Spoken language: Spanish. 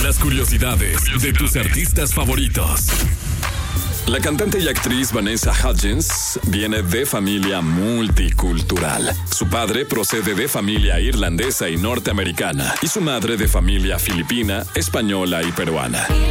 Las curiosidades de tus artistas favoritos. La cantante y actriz Vanessa Hudgens viene de familia multicultural. Su padre procede de familia irlandesa y norteamericana, y su madre de familia filipina, española y peruana.